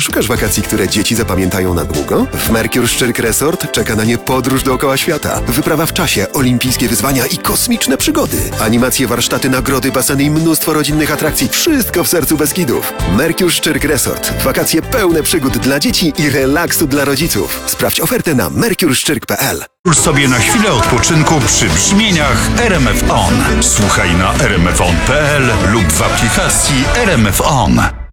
Szukasz wakacji, które dzieci zapamiętają na długo? W Mercure Szczyrk Resort czeka na nie podróż dookoła świata, wyprawa w czasie, olimpijskie wyzwania i kosmiczne przygody. Animacje, warsztaty, nagrody, baseny i mnóstwo rodzinnych atrakcji. Wszystko w sercu Beskidów. Mercure Szczyrk Resort. Wakacje pełne przygód dla dzieci i relaksu dla rodziców. Sprawdź ofertę na mercureszczyrk.pl. Już sobie na chwilę odpoczynku przy brzmieniach RMF On. Słuchaj na rmfon.pl lub w aplikacji RMF On.